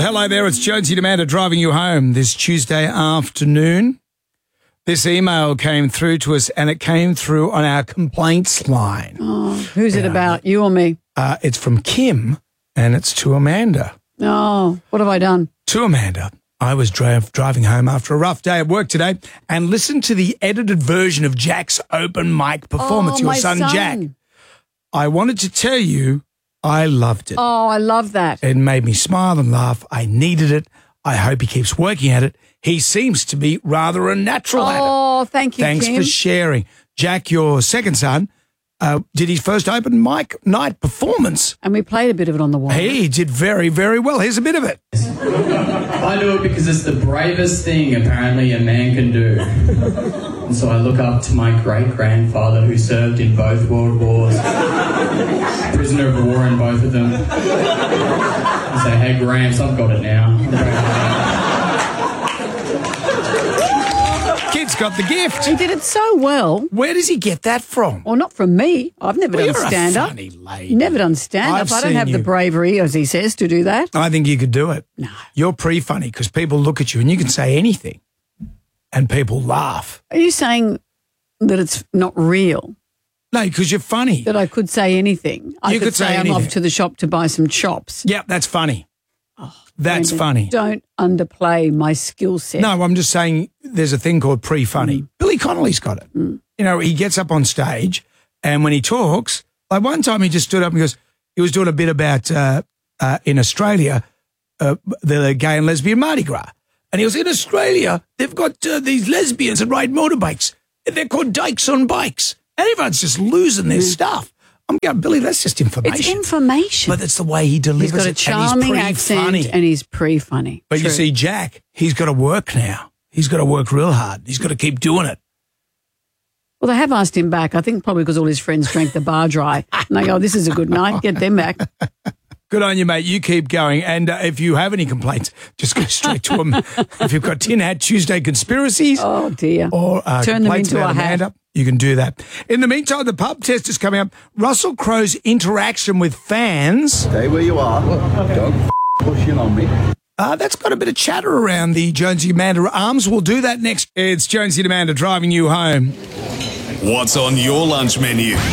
Hello there, it's Jonesy and Amanda driving you home this Tuesday afternoon. This email came through to us and it came through on our complaints line. Oh, who's it about, you or me? It's from Kim and it's to Amanda. Oh, what have I done? To Amanda, I was driving home after a rough day at work today and listened to the edited version of Jack's open mic performance, your son Jack. I wanted to tell you I loved it. Oh, I love that. It made me smile and laugh. I needed it. I hope he keeps working at it. He seems to be rather a natural at it. Oh, thank you, Thanks Kim. for sharing. Jack, your second son, did his first open mic night performance. And we played a bit of it on the wall. He did very, very well. Here's a bit of it. I do it because it's the bravest thing apparently a man can do. And so I look up to my great-grandfather who served in both world wars, prisoner of war in both of them. I say, hey Gramps, I've got it now. Kid's got the gift. He did it so well. Where does he get that from? Well, not from me. I've never done You're stand-up. a funny lady. Never done stand-up. I've I don't seen have the you. bravery, as he says, to do that. I think you could do it. No. You're pretty funny because people look at you and you can say anything and people laugh. Are you saying that it's not real? No, because you're funny. That I could say anything? I You could say I'm anything. off to the shop to buy some chops. Yep, that's funny. That's Brendan, funny. Don't underplay my skill set. No, I'm just saying there's a thing called pre-funny. Billy Connolly's got it. You know, he gets up on stage and when he talks, like one time he just stood up and goes, he was doing a bit about, in Australia, the gay and lesbian Mardi Gras. And he was in Australia, they've got these lesbians that ride motorbikes. And they're called dykes on bikes. And everyone's just losing their stuff. I'm going, Billy, that's just information. It's information. But it's the way he delivers He's got a it. charming and he's accent pre-funny. and he's pre-funny. But you True. see, Jack, he's got to work now. He's got to work real hard. He's got to keep doing it. Well, they have asked him back, I think probably because all his friends drank the bar dry. And they go, this is a good night, get them back. Good on you, mate. You keep going. And if you have any complaints, just go straight to him. If you've got Tin Hat Tuesday conspiracies Oh, dear. or Turn them complaints into about a hat. Amanda, you can do that. In the meantime, the pub test is coming up. Russell Crowe's interaction with fans. Stay where you are. Don't push in on me. That's got a bit of chatter around the Jonesy Amanda arms. We'll do that next. It's Jonesy and Amanda driving you home. What's on your lunch menu?